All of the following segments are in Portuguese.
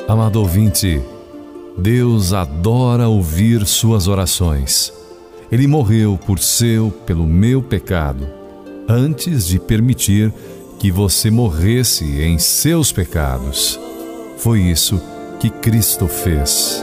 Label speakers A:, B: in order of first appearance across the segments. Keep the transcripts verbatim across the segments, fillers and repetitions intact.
A: Amado ouvinte, Deus adora ouvir suas orações. Ele morreu por seu, pelo meu pecado, antes de permitir que você morresse em seus pecados. Foi isso que Cristo fez.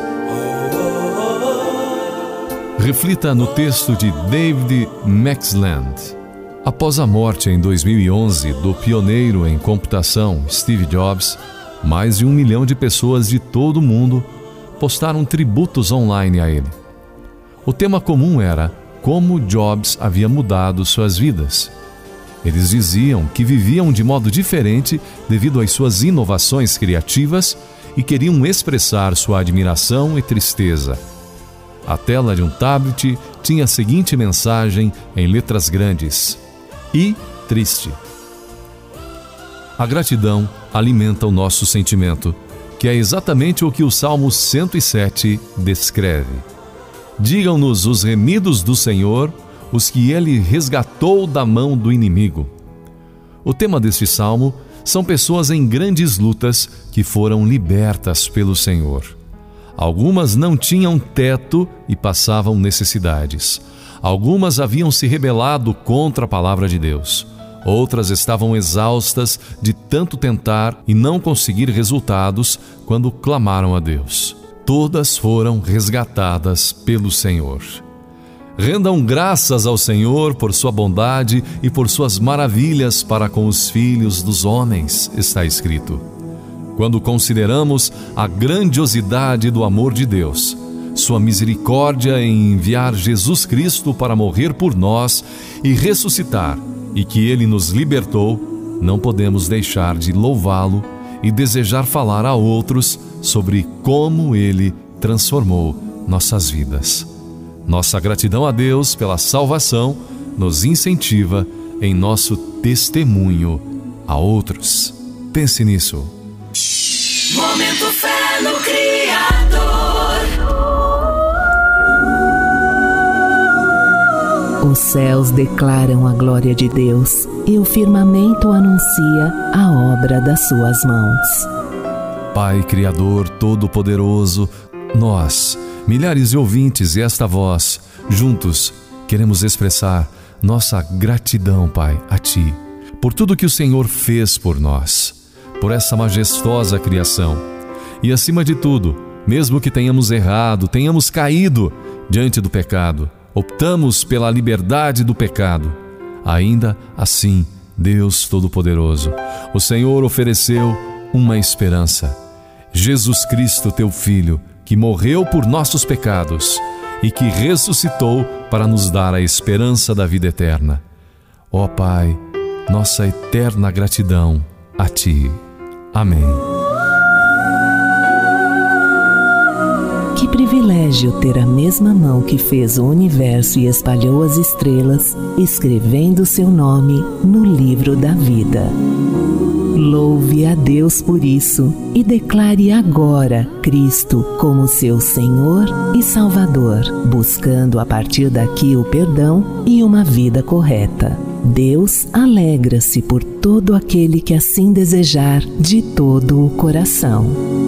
A: Reflita no texto de David McLand. Após a morte em dois mil e onze do pioneiro em computação Steve Jobs, mais de um milhão de pessoas de todo o mundo postaram tributos online a ele. O tema comum era como Jobs havia mudado suas vidas. Eles diziam que viviam de modo diferente devido às suas inovações criativas e queriam expressar sua admiração e tristeza. A tela de um tablet tinha a seguinte mensagem em letras grandes: e triste. A gratidão alimenta o nosso sentimento, que é exatamente o que o Salmo cento e sete descreve. Digam-nos os remidos do Senhor, os que Ele resgatou da mão do inimigo. O tema deste salmo são pessoas em grandes lutas que foram libertas pelo Senhor. Algumas não tinham teto e passavam necessidades. Algumas haviam se rebelado contra a palavra de Deus. Outras estavam exaustas de tanto tentar e não conseguir resultados quando clamaram a Deus. Todas foram resgatadas pelo Senhor. Rendam graças ao Senhor por sua bondade e por suas maravilhas para com os filhos dos homens, está escrito. Quando consideramos a grandiosidade do amor de Deus, sua misericórdia em enviar Jesus Cristo para morrer por nós e ressuscitar, e que Ele nos libertou, não podemos deixar de louvá-lo e desejar falar a outros sobre como Ele transformou nossas vidas. Nossa gratidão a Deus pela salvação nos incentiva em nosso testemunho a outros. Pense nisso.
B: Momento Fé no Criador.
C: Os céus declaram a glória de Deus e o firmamento anuncia a obra das suas mãos.
A: Pai Criador Todo-Poderoso, nós, milhares de ouvintes e esta voz, juntos, queremos expressar nossa gratidão, Pai, a Ti, por tudo que o Senhor fez por nós, por essa majestosa criação. E acima de tudo, mesmo que tenhamos errado, tenhamos caído diante do pecado, optamos pela liberdade do pecado, ainda assim, Deus Todo-Poderoso, o Senhor ofereceu uma esperança. Jesus Cristo, Teu Filho, que morreu por nossos pecados e que ressuscitou para nos dar a esperança da vida eterna. Ó Pai, nossa eterna gratidão a Ti. Amém.
C: Que privilégio ter a mesma mão que fez o universo e espalhou as estrelas, escrevendo seu nome no livro da vida. Louve a Deus por isso e declare agora Cristo como seu Senhor e Salvador, buscando a partir daqui o perdão e uma vida correta. Deus alegra-se por todo aquele que assim desejar de todo o coração.